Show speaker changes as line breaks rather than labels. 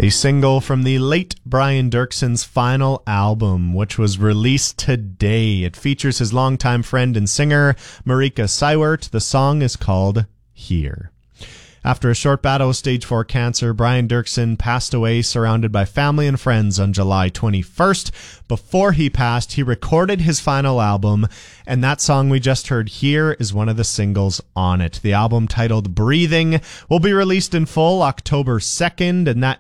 A single from the late Brian Dirkson's final album, which was released today. It features his longtime friend and singer, Marika Seiwert. The song is called Here. After a short battle with stage 4 cancer, Brian Dirkson passed away surrounded by family and friends on July 21st. Before he passed, he recorded his final album, and that song we just heard here is one of the singles on it. The album, titled Breathing, will be released in full October 2nd, and that